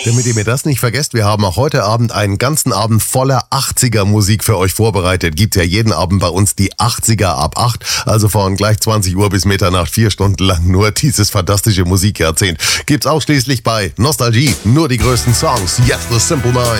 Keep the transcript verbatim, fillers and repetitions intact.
Damit ihr mir das nicht vergesst, wir haben auch heute Abend einen ganzen Abend voller achtziger-Musik für euch vorbereitet. Gibt's ja jeden Abend bei uns die achtziger ab acht, also von gleich zwanzig Uhr bis Mitternacht, vier Stunden lang nur dieses fantastische Musikjahrzehnt. Gibt's ausschließlich bei Nostalgie, nur die größten Songs. Yes, The Simple Minds.